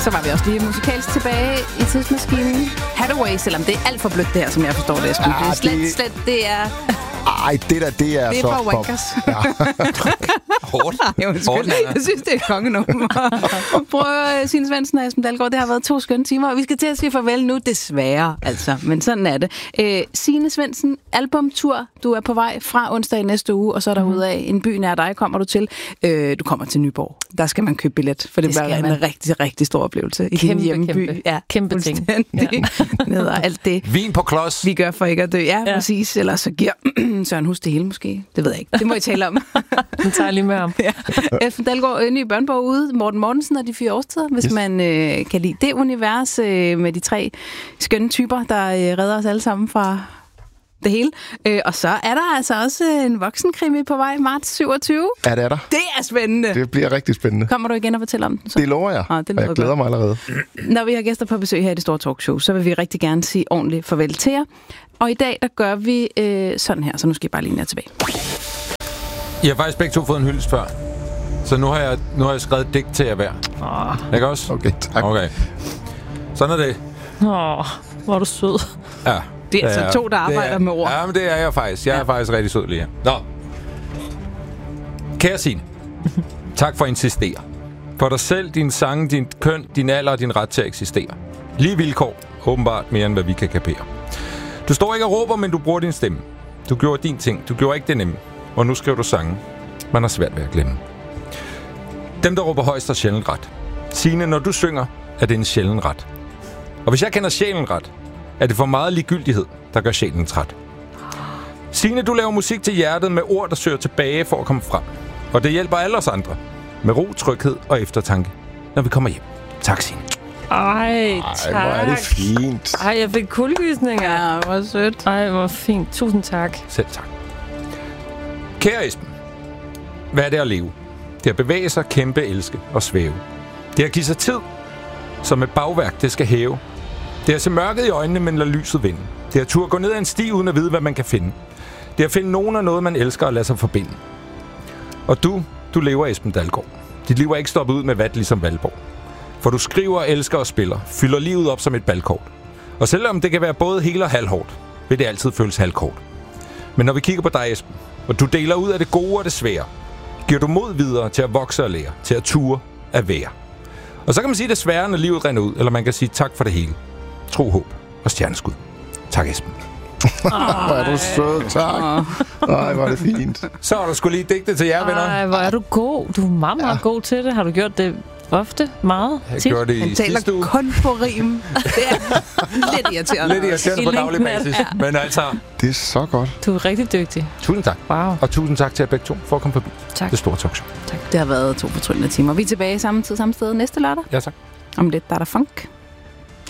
Så var vi også lige musikalsk tilbage i tidsmaskinen. Hathaway, selvom det er alt for blødt det her, som jeg forstår det. Det er slet, det er... Ej, det er så for wankers. Ja. Hårdt. Jeg synes, det er kongenummer. Prøv Signe Svendsen og Esben Dalgaard. Det har været 2 skønne timer, og vi skal til at sige farvel nu, desværre. Altså, men sådan er det. Signe Svendsen, albumtur. Du er på vej fra onsdag i næste uge, og så er der ud af en by nær dig, kommer du til. Du kommer til Nyborg. Der skal man købe billet, for det bliver en rigtig, rigtig stor oplevelse i din hjemby. Kæmpe ting. Ned og alt det. Vin på klods. Vi gør for ikke at dø. Ja, præcis. Ellers så giver Søren Hus det hele måske. Det ved jeg ikke. Det må I tale om. Den tager lige med om. Esben Dalgaard, ny børnebog ude. Morten Mortensen og de 4 årstider, hvis man kan lide det univers med de 3 skønne typer, der redder os alle sammen fra det hele. Og så er der altså også en voksenkrimi på vej, marts 27. Ja, det er der. Det er spændende. Det bliver rigtig spændende. Kommer du igen og fortæller om den? Så? Det lover jeg, og jeg glæder mig allerede. Når vi har gæster på besøg her i det store talkshow, så vil vi rigtig gerne sige ordentligt farvel til jer. Og i dag, der gør vi sådan her, så nu skal I bare lige ned tilbage. I har faktisk begge 2 fået en hyldest før. Så nu har jeg skrevet et digt til jer hver. Ikke også? Okay, tak. Okay. Sådan er det. Hvor er du sød. Ja. Det er altså 2, der arbejder med ord. Ja, men det er jeg faktisk. Jeg er faktisk rigtig sød lige her. Nå. Kære Signe, tak for at insistere. For dig selv, din sang, din køn, din alder og din ret til at eksistere. Lige vilkår, åbenbart mere end hvad vi kan kapere. Du står ikke og råber, men du bruger din stemme. Du gjorde din ting, du gjorde ikke det nemme. Og nu skriver du sange. Man har svært ved at glemme. Dem, der råber højst, har sjældent ret. Signe, når du synger, er det en sjælden ret. Og hvis jeg kender sjælen ret, er det for meget ligegyldighed, der gør sjælen træt. Signe, du laver musik til hjertet med ord, der søger tilbage for at komme frem. Og det hjælper alle os andre. Med ro, tryghed og eftertanke, når vi kommer hjem. Tak, Signe. Ej, tak. Ej, hvor er det fint. Ej, jeg fik kuldegysninger. Ja, hvor sødt. Ej, hvor fint. Tusind tak. Selv tak. Kære Esben, hvad er det at leve? Det er at bevæge sig, kæmpe, elske og svæve. Det er at give sig tid, som et bagværk, det skal hæve. Det er at se mørket i øjnene, men lade lyset vinde. Det er at turde gå ned ad en sti, uden at vide, hvad man kan finde. Det er at finde nogen af noget, man elsker og lade sig forbinde. Og du lever, Esben Dalgaard. Dit liv er ikke stoppet ud med vat, ligesom Valborg. For du skriver, elsker og spiller, fylder livet op som et balkort. Og selvom det kan være både helt og halvhårdt, vil det altid føles halvkort. Men når vi kigger på dig, Esben, og du deler ud af det gode og det svære, giver du mod videre til at vokse og lære, til at ture at være. Og så kan man sige det svære, når livet render ud, eller man kan sige tak for det hele. Tro, håb og stjerneskud. Tak, Esben. Hvor er du sød, tak. Ej, hvor er det fint. Så er der sgu lige digte til jer, venner. Ej, hvor er du god. Du er meget, meget god til det. Har du gjort det ofte? Meget? Jeg gjorde det i sidste uge. Han taler kun på rim. Det er lidt irriterende. Lidt irriterende på daglig basis. Ja. Men altså... Det er så godt. Du er rigtig dygtig. Tusind tak. Wow. Og tusind tak til jer begge 2 for at komme forbi. Tak. Det store talkshow. Tak. Det har været 2 fortryllende timer. Vi er tilbage samme tid, samme sted næste lørdag. Ja, tak. Om lidt, der er der funk.